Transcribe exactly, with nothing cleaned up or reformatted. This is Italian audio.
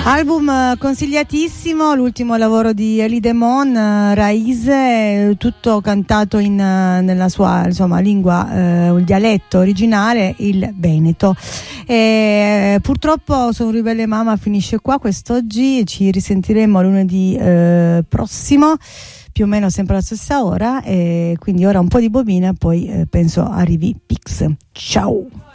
Album consigliatissimo, l'ultimo lavoro di Elie Demon, Raise, tutto cantato in, nella sua insomma lingua, eh, il dialetto originale, il veneto. E purtroppo Sono ribelle mamma finisce qua quest'oggi, ci risentiremo lunedì eh, prossimo, più o meno sempre alla stessa ora, e quindi ora un po' di bobina, poi eh, penso arrivi Pix. Ciao.